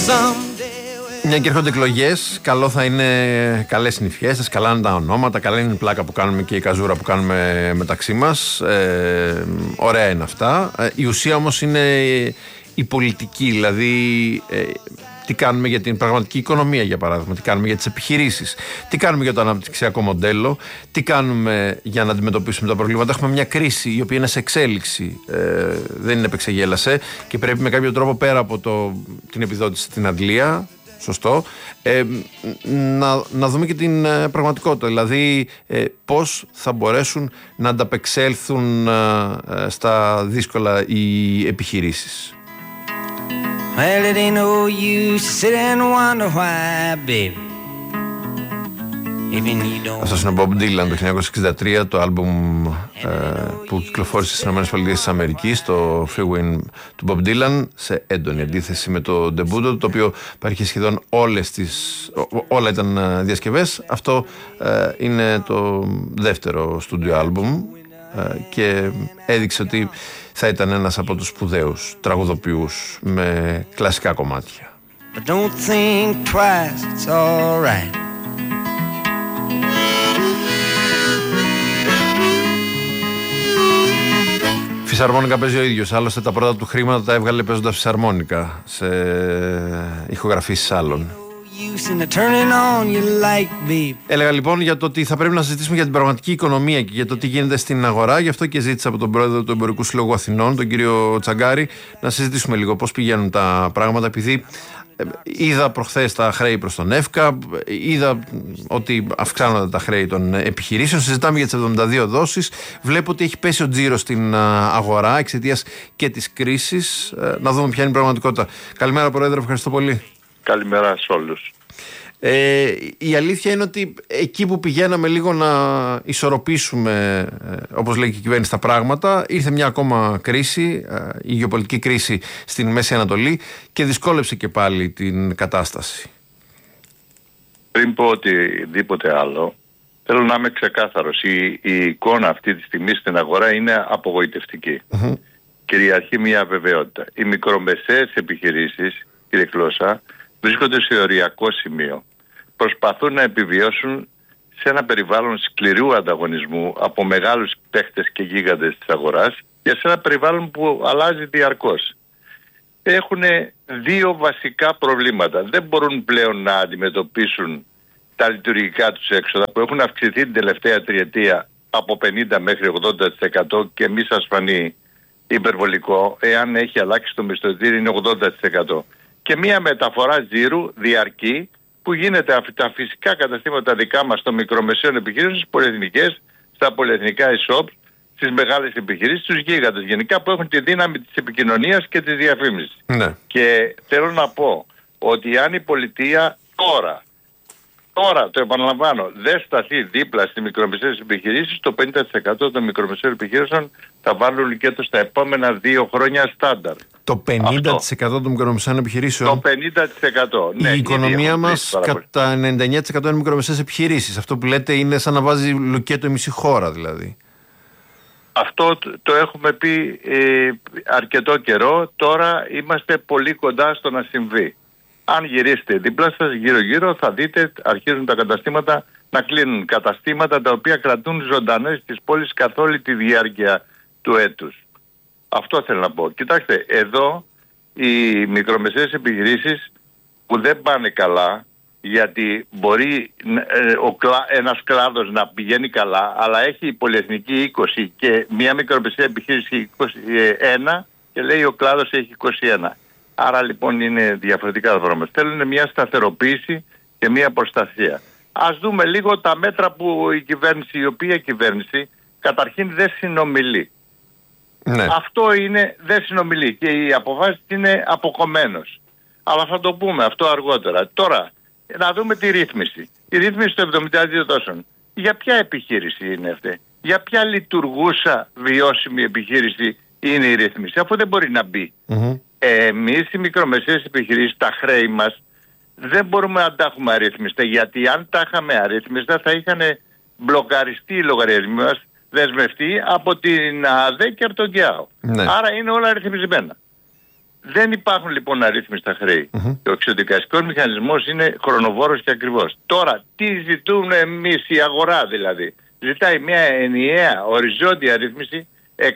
Μια και έρχονται εκλογές, καλό θα είναι καλές είναι οι φιέστες, καλά είναι τα ονόματα, καλά είναι η πλάκα που κάνουμε και η καζούρα που κάνουμε μεταξύ μας. Ωραία είναι αυτά. Η ουσία όμως είναι η πολιτική, δηλαδή τι κάνουμε για την πραγματική οικονομία, για παράδειγμα, τι κάνουμε για τις επιχειρήσεις, τι κάνουμε για το αναπτυξιακό μοντέλο, τι κάνουμε για να αντιμετωπίσουμε τα προβλήματα. Έχουμε μια κρίση η οποία είναι σε εξέλιξη, δεν είναι επεξεγέλασε και πρέπει με κάποιο τρόπο πέρα από την επιδότηση στην αντλία, σωστό, να δούμε και την πραγματικότητα, δηλαδή πώς θα μπορέσουν να ανταπεξέλθουν στα δύσκολα οι επιχειρήσεις. Well, it ain't no use to sit and wonder why, baby. Αυτός είναι ο Bob Dylan το 1963, το άλμπουμ που κυκλοφόρησε στις ΗΠΑ, το Free Win του Bob Dylan, σε έντονη αντίθεση με το ντεμπούτο, το οποίο υπάρχει σχεδόν όλα ήταν διασκευές. Αυτό είναι το δεύτερο στούντιο άλμπουμ και έδειξε ότι θα ήταν ένας από τους σπουδαίους τραγουδοποιούς με κλασικά κομμάτια. But don't think twice, it's all right. Φυσαρμόνικα παίζει ο ίδιος, άλλωστε τα πρώτα του χρήματα τα έβγαλε παίζοντας φυσαρμόνικα σε ηχογραφήσεις άλλων. Έλεγα λοιπόν για το ότι θα πρέπει να συζητήσουμε για την πραγματική οικονομία και για το τι γίνεται στην αγορά. Γι' αυτό και ζήτησα από τον πρόεδρο του Εμπορικού Συλλόγου Αθηνών, τον κύριο Τσαγκάρη, να συζητήσουμε λίγο πώς πηγαίνουν τα πράγματα. Επειδή είδα προχθές τα χρέη προς τον ΕΦΚΑ, είδα ότι αυξάνονται τα χρέη των επιχειρήσεων. Συζητάμε για τις 72 δόσεις. Βλέπω ότι έχει πέσει ο τζίρος στην αγορά εξαιτίας και της κρίσης. Να δούμε ποια είναι η πραγματικότητα. Καλημέρα, Πρόεδρε, ευχαριστώ πολύ. Καλημέρα σε όλους. Η αλήθεια είναι ότι εκεί που πηγαίναμε λίγο να ισορροπήσουμε, όπως λέει και η κυβέρνηση, τα πράγματα, ήρθε μια ακόμα κρίση, η γεωπολιτική κρίση στην Μέση Ανατολή, και δυσκόλεψε και πάλι την κατάσταση. Πριν πω οτιδήποτε άλλο, θέλω να είμαι ξεκάθαρος. Η εικόνα αυτή τη στιγμή στην αγορά είναι απογοητευτική. Κυριαρχεί μια αβεβαιότητα. Οι μικρομεσαίες επιχειρήσεις, κύριε Κλώσσα, βρίσκονται σε οριακό σημείο. Προσπαθούν να επιβιώσουν σε ένα περιβάλλον σκληρού ανταγωνισμού από μεγάλους παίχτες και γίγαντες της αγοράς και σε ένα περιβάλλον που αλλάζει διαρκώς. Έχουν δύο βασικά προβλήματα. Δεν μπορούν πλέον να αντιμετωπίσουν τα λειτουργικά τους έξοδα που έχουν αυξηθεί την τελευταία τριετία από 50% μέχρι 80% και μη σας φανεί υπερβολικό. Εάν έχει αλλάξει το μισθωτήριο είναι 80%. Και μια μεταφορά τζίρου διαρκή που γίνεται από τα φυσικά καταστήματα δικά μας των μικρομεσαίων επιχειρήσεων στις πολυεθνικές, στα πολυεθνικά e-shops, στις μεγάλες επιχειρήσεις, στους γίγαντες γενικά που έχουν τη δύναμη της επικοινωνίας και της διαφήμισης. Ναι. Και θέλω να πω ότι αν η πολιτεία τώρα το επαναλαμβάνω, δεν σταθεί δίπλα στις μικρομεσαίες επιχειρήσεις, το 50% των μικρομεσαίων επιχειρήσεων θα βάλουν και στα επόμενα 2 χρόνια στάνταρ. Το 50% των μικρομεσαίων επιχειρήσεων. Το 50%. Ναι, η οικονομία μας κατά 99% είναι μικρομεσαίες επιχειρήσεις. Αυτό που λέτε είναι σαν να βάζει λουκέτο η μισή χώρα δηλαδή. Αυτό το έχουμε πει αρκετό καιρό. Τώρα είμαστε πολύ κοντά στο να συμβεί. Αν γυρίσετε δίπλα σας, γύρω-γύρω, θα δείτε αρχίζουν τα καταστήματα να κλείνουν. Καταστήματα τα οποία κρατούν ζωντανές τις πόλεις καθ' όλη τη διάρκεια του έτους. Αυτό θέλω να πω. Κοιτάξτε, εδώ οι μικρομεσαίες επιχειρήσεις που δεν πάνε καλά, γιατί μπορεί ένας κλάδος να πηγαίνει καλά, αλλά έχει η πολυεθνική 20 και μια μικρομεσαία επιχείρηση 21 και λέει ο κλάδος έχει 21. Άρα λοιπόν είναι διαφορετικά τα πράγματα. Θέλουν μια σταθεροποίηση και μια προστασία. Ας δούμε λίγο τα μέτρα που η οποία κυβέρνηση καταρχήν δεν συνομιλεί. Ναι. Αυτό είναι, δεν συνομιλεί και η αποφάση είναι αποκομμένος. Αλλά θα το πούμε αυτό αργότερα. Τώρα, να δούμε τη ρύθμιση. Η ρύθμιση των 72 δόσεων. Για ποια επιχείρηση είναι αυτή? Για ποια λειτουργούσα βιώσιμη επιχείρηση είναι η ρύθμιση? Αφού δεν μπορεί να μπει. Εμείς οι μικρομεσαίες επιχειρήσεις, τα χρέη μας, δεν μπορούμε να τα έχουμε αρρύθμιστα, γιατί αν τα είχαμε αρρύθμιστα θα είχαν μπλοκαριστεί οι λογαριασμοί μας, δεσμευτεί από την ΑΔΕ και από τον ΚΙΑΟ. Ναι. Άρα είναι όλα αρρυθμισμένα. Δεν υπάρχουν λοιπόν αρρύθμιστα χρέη. Ο εξωδικαστικός μηχανισμός είναι χρονοβόρος και ακριβώς. Τώρα, τι ζητούμε εμείς, η αγορά δηλαδή? Ζητάει μια ενιαία οριζόντια ρύθμιση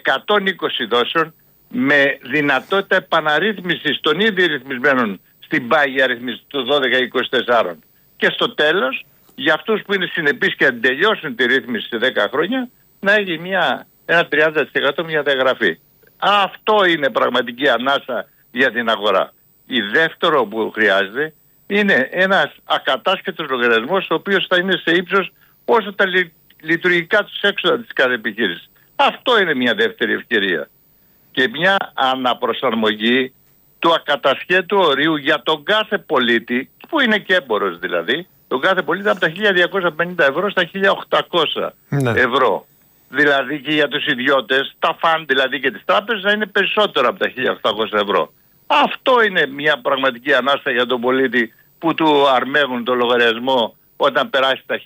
120 δόσεων με δυνατότητα επαναρρύθμισης των ήδη ρυθμισμένων στην πάγια ρύθμιση του 12-24. Και στο τέλος, για αυτούς που είναι συνεπείς και τελειώσουν τη ρύθμιση σε 10 χρόνια, να έχει ένα 30% μια διαγραφή. Αυτό είναι πραγματική ανάσα για την αγορά. Η δεύτερο που χρειάζεται είναι ένας ακατάσχετος λογαριασμός, ο οποίος θα είναι σε ύψος όσο τα λειτουργικά τους έξοδα της κάθε επιχείρησης. Αυτό είναι μια δεύτερη ευκαιρία. Και μια αναπροσαρμογή του ακατασχέτου ορίου για τον κάθε πολίτη, που είναι και έμπορος δηλαδή, τον κάθε πολίτη από τα 1.250 ευρώ στα 1.800 ευρώ. Δηλαδή και για τους ιδιώτες, τα φαντ δηλαδή και τις τράπεζες να είναι περισσότερο από τα 1.800 ευρώ. Αυτό είναι μια πραγματική ανάσα για τον πολίτη που του αρμέγουν το λογαριασμό όταν περάσει τα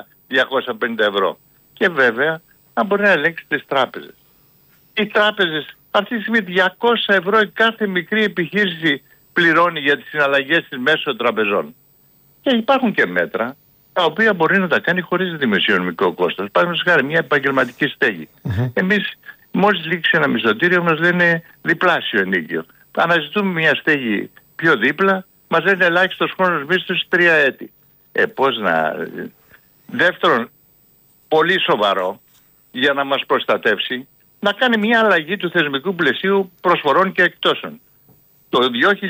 1.250 ευρώ. Και βέβαια να μπορεί να ελέγξει τις τράπεζες. Οι τράπεζες αυτή τη στιγμή 200 ευρώ η κάθε μικρή επιχείρηση πληρώνει για τις συναλλαγές της μέσω τραπεζών. Και υπάρχουν και μέτρα τα οποία μπορεί να τα κάνει χωρίς δημοσιονομικό κόστος. Παραδείγματος χάρη μια επαγγελματική στέγη. Εμείς μόλις λήξει ένα μισθωτήριο μας λένε διπλάσιο ενίκιο. Αναζητούμε μια στέγη πιο δίπλα, μας λένε ελάχιστος χρόνος μίσθωσης 3 έτη. Πώς να... Δεύτερον, πολύ σοβαρό για να μας προστατεύσει, να κάνει μια αλλαγή του θεσμικού πλαισίου προσφορών και εκτόσεων. Το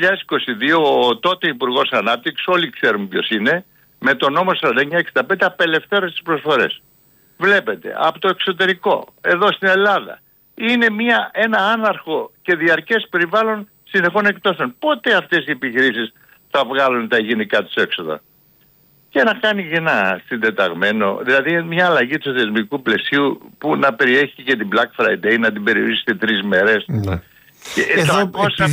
2022 ο τότε Υπουργός Ανάπτυξης, όλοι ξέρουμε ποιος είναι, με τον νόμο 4965 απελευθέρωσε τις προσφορές. Βλέπετε, από το εξωτερικό, εδώ στην Ελλάδα, είναι ένα άναρχο και διαρκές περιβάλλον συνεχών εκτόσεων. Πότε αυτές οι επιχειρήσεις θα βγάλουν τα γενικά τους έξοδα? Και να κάνει και ένα συντεταγμένο, δηλαδή μια αλλαγή του θεσμικού πλαισίου που να περιέχει και την Black Friday, να την περιορίσει σε 3 μέρες. Ναι. Εδώ,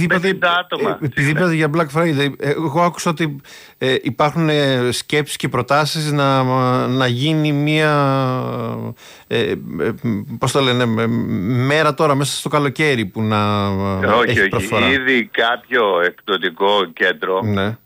επειδή είπατε για Black Friday, εγώ άκουσα ότι υπάρχουν σκέψεις και προτάσεις να γίνει μια πώς το λένε, μέρα τώρα μέσα στο καλοκαίρι που να έχει προσφορά. Ήδη κάποιο εκδοτικό κέντρο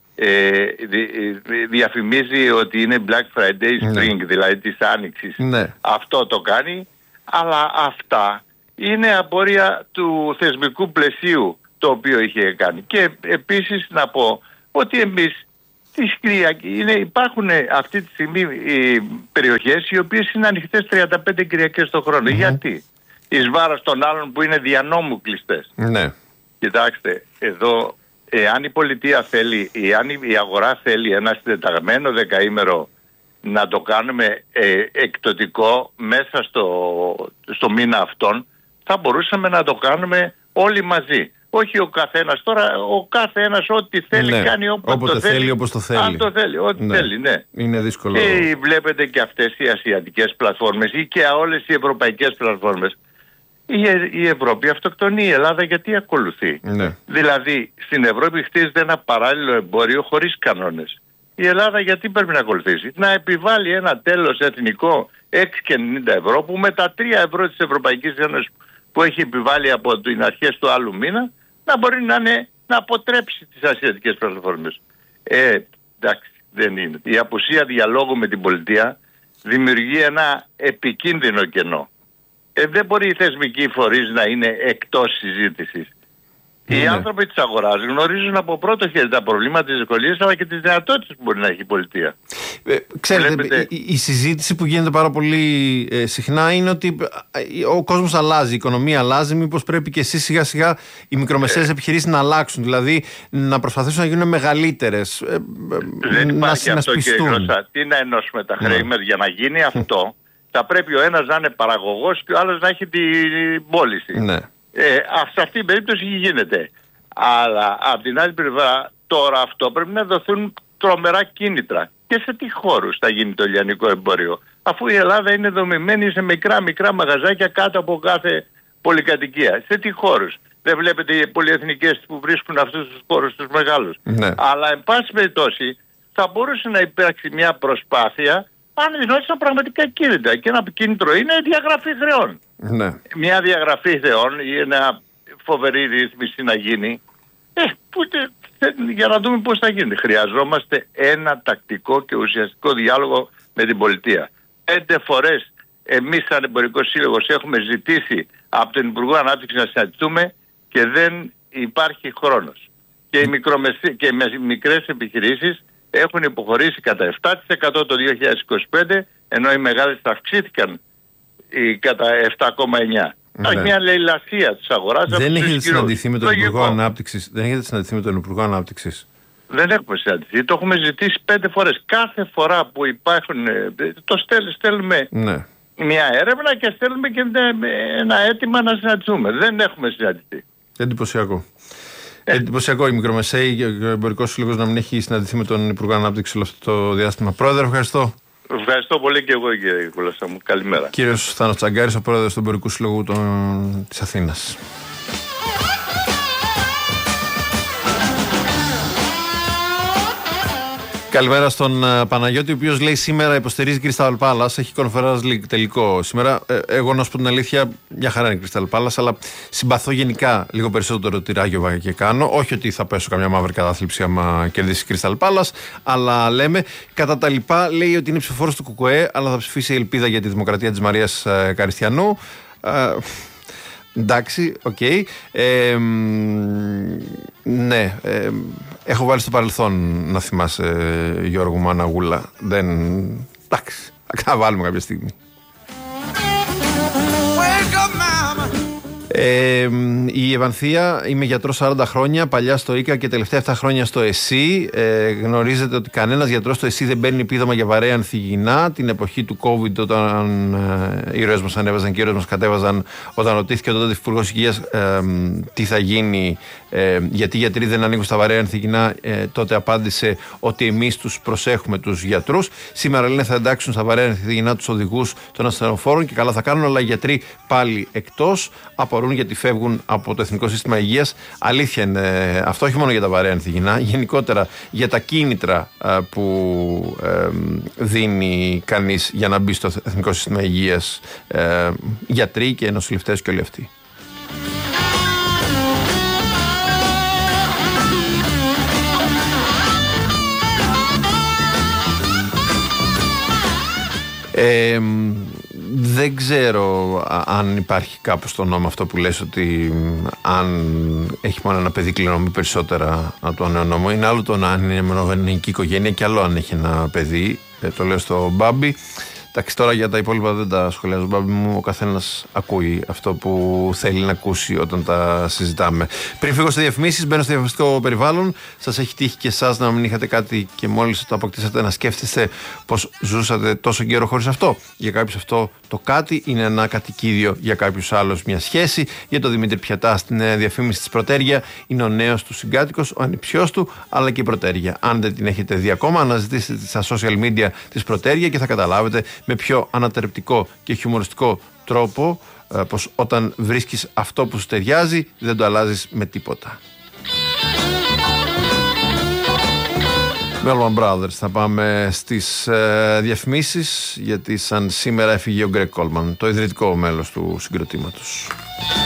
διαφημίζει ότι είναι Black Friday Spring, δηλαδή της Άνοιξης. Αυτό το κάνει, αλλά αυτά είναι απόρρια του θεσμικού πλαισίου το οποίο είχε κάνει. Και επίσης να πω ότι εμείς υπάρχουν αυτή τη στιγμή οι περιοχές οι οποίες είναι ανοιχτές 35 Κυριακές το χρόνο. Γιατί? Εις βάρος των άλλων που είναι δια νόμου κλειστές. Κοιτάξτε, εδώ εάν η πολιτεία θέλει, εάν η αγορά θέλει ένα συντεταγμένο δεκαήμερο να το κάνουμε εκδοτικό μέσα στο μήνα αυτόν, θα μπορούσαμε να το κάνουμε όλοι μαζί. Όχι ο καθένας. Τώρα ο καθένας ό,τι θέλει κάνει όποτε θέλει, όπως το θέλει. Αν το θέλει, ό,τι θέλει, Είναι δύσκολο. Και βλέπετε και αυτές οι ασιατικές πλατφόρμες ή και όλες οι ευρωπαϊκές πλατφόρμες. Η Ευρώπη αυτοκτονεί, η Ελλάδα γιατί ακολουθεί? Δηλαδή στην Ευρώπη χτίζεται ένα παράλληλο εμπόριο χωρίς κανόνες. Η Ελλάδα γιατί πρέπει να ακολουθήσει? Να επιβάλλει ένα τέλος εθνικό 6,90 ευρώ που με τα 3 ευρώ της Ευρωπαϊκής Ένωσης που έχει επιβάλει από τις αρχές του άλλου μήνα να μπορεί να αποτρέψει τις ασιατικές πλατφόρμες. Εντάξει, δεν είναι. Η απουσία διαλόγου με την πολιτεία δημιουργεί ένα επικίνδυνο κενό. Δεν μπορεί οι θεσμικοί φορείς να είναι εκτός συζήτησης. Οι άνθρωποι της αγοράς γνωρίζουν από πρώτο χέρι τα προβλήματα, τις δυσκολίες αλλά και τις δυνατότητες που μπορεί να έχει η πολιτεία. Ξέρετε, η συζήτηση που γίνεται πάρα πολύ συχνά είναι ότι ο κόσμος αλλάζει, η οικονομία αλλάζει, μήπως πρέπει και εσείς σιγά σιγά οι μικρομεσαίες επιχειρήσεις να αλλάξουν, δηλαδή να προσπαθήσουν να γίνουν μεγαλύτερες, να συνασπιστούν. Τι να ενώσουμε τα χρέη μας? Για να γίνει αυτό θα πρέπει ο ένας να είναι παραγωγός και ο άλλος να έχει την πώληση. Σε αυτή την περίπτωση γίνεται. Αλλά από την άλλη πλευρά τώρα αυτό πρέπει να δοθούν τρομερά κίνητρα. Και σε τι χώρους θα γίνει το λιανικό εμπόριο? Αφού η Ελλάδα είναι δομημένη σε μικρά μαγαζάκια κάτω από κάθε πολυκατοικία. Σε τι χώρους? Δεν βλέπετε οι πολυεθνικές που βρίσκουν αυτούς τους χώρους τους μεγάλους? Αλλά εν πάση περιπτώσει θα μπορούσε να υπάρξει μια προσπάθεια αν δινόταν πραγματικά κίνητρα. Και ένα κίνητρο είναι η διαγραφή χρεών. Μια διαγραφή χρεών ή ένα φοβερή ρύθμιση να γίνει Για να δούμε πώς θα γίνει. Χρειαζόμαστε ένα τακτικό και ουσιαστικό διάλογο με την πολιτεία. 5 φορές εμείς σαν Εμπορικός Σύλλογος έχουμε ζητήσει από τον Υπουργό Ανάπτυξη να συναντηθούμε και δεν υπάρχει χρόνος. Και οι μικρές επιχειρήσεις έχουν υποχωρήσει κατά 7% το 2025, ενώ οι μεγάλες θα αυξήθηκαν κατά 7,9%. Υπάρχει μια λαιλασία της αγοράς. Δεν έχετε συναντηθεί με τον Υπουργό Ανάπτυξης? Δεν έχετε συναντηθεί με τον Υπουργό Ανάπτυξης? Δεν έχουμε συναντηθεί. Το έχουμε ζητήσει 5 φορές. Κάθε φορά που υπάρχουν, το στέλνουμε μια έρευνα και στέλνουμε και ένα αίτημα να συναντηθούμε. Δεν έχουμε συναντηθεί. Εντυπωσιακό. Εντυπωσιακό η μικρομεσαίη και ο Εμπορικός Σύλλογος να μην έχει συναντηθεί με τον Υπουργό Ανάπτυξης όλο αυτό το διάστημα. Πρόεδρε, ευχαριστώ. Ευχαριστώ πολύ και εγώ, κύριε Κουλαστά μου. Καλημέρα. Κύριος Θάνος Τσαγκάρης, ο πρόεδρος του Εμπορικού Συλλόγου της Αθήνας. Καλημέρα στον Παναγιώτη, ο οποίος λέει σήμερα υποστηρίζει Crystal Palace. Έχει Conference League τελικό σήμερα. Εγώ να σου πω την αλήθεια, μια χαρά είναι Crystal Palace, αλλά συμπαθώ γενικά λίγο περισσότερο τη Ράγιο Βαγεκάνο. Όχι ότι θα πέσω καμιά μαύρη κατάθλιψη άμα κερδίσει Crystal Palace, αλλά λέμε κατά τα λοιπά. Λέει ότι είναι ψηφοφόρος του ΚΚΕ, αλλά θα ψηφίσει Ελπίδα για τη Δημοκρατία της Μαρίας Καριστιανού. Εντάξει, οκ. Ναι, έχω βάλει στο παρελθόν, να θυμάσαι, Γιώργο μου, Αναγούλα. Εντάξει, θα ξαναβάλουμε κάποια στιγμή. Η Ευανθία, είμαι γιατρός 40 χρόνια, παλιά στο ΙΚΑ και τελευταία 7 χρόνια στο ΕΣΥ. Γνωρίζετε ότι κανένας γιατρός στο ΕΣΥ δεν παίρνει επίδομα για βαρέα ανθυγιεινά. Την εποχή του COVID, όταν οι ήρωες μας ανέβαζαν και οι ήρωες μας κατέβαζαν, όταν ρωτήθηκε τότε Υπουργός Υγείας τι θα γίνει, γιατί οι γιατροί δεν ανοίγουν στα βαρέα ανθυγιεινά, τότε απάντησε ότι εμείς τους προσέχουμε τους γιατρούς. Σήμερα λένε θα εντάξουν στα βαρέα ανθυγιεινά τους οδηγούς των ασθενοφόρων και καλά θα κάνουν, αλλά οι γιατροί πάλι εκτός. Απορούν γιατί φεύγουν από το Εθνικό Σύστημα Υγείας. Αλήθεια είναι αυτό, όχι μόνο για τα βαρέα ανθυγιεινά, γενικότερα για τα κίνητρα που δίνει κανείς για να μπει στο Εθνικό Σύστημα Υγείας, γιατροί και νοσηλευτές και όλοι αυτοί. Δεν ξέρω αν υπάρχει κάπου στο νόμο αυτό που λες ότι αν έχει μόνο ένα παιδί κληρονομεί περισσότερα από το νέο νόμο. Είναι άλλο το να αν είναι μονογενεϊκή οικογένεια και άλλο αν έχει ένα παιδί. Το λέω στο Μπάμπη. Εντάξει, τώρα για τα υπόλοιπα δεν τα σχολιάζω, Μπάμπη μου. Ο καθένας ακούει αυτό που θέλει να ακούσει όταν τα συζητάμε. Πριν φύγω σε διαφημίσεις, μπαίνω στο διαφημιστικό περιβάλλον. Σας έχει τύχει και εσάς να μην είχατε κάτι και μόλις το αποκτήσατε να σκέφτεστε πως ζούσατε τόσο καιρό χωρίς αυτό? Για κάποιους αυτό το κάτι είναι ένα κατοικίδιο, για κάποιους άλλους μια σχέση. Για τον Δημήτρη Πιατά στην διαφήμιση της Πρωτέρια είναι ο νέος του συγκάτοικος, ο ανιψιός του, αλλά και η Πρωτέρια. Αν δεν την έχετε δει ακόμα, αναζητήστε στα social media της Πρωτέρια και θα καταλάβετε με πιο ανατρεπτικό και χιουμοριστικό τρόπο πως όταν βρίσκεις αυτό που σου ταιριάζει δεν το αλλάζεις με τίποτα. Melman Brothers, θα πάμε στις διαφημίσεις, γιατί σαν σήμερα έφυγε ο Γκρέγκ Κόλμαν, το ιδρυτικό μέλος του συγκροτήματος.